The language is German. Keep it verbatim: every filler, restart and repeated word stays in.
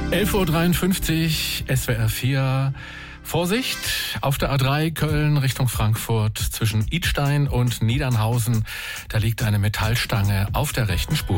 elf Uhr dreiundfünfzig, S W R vier. Vorsicht, auf der A drei Köln Richtung Frankfurt zwischen Idstein und Niedernhausen. Da liegt eine Metallstange auf der rechten Spur.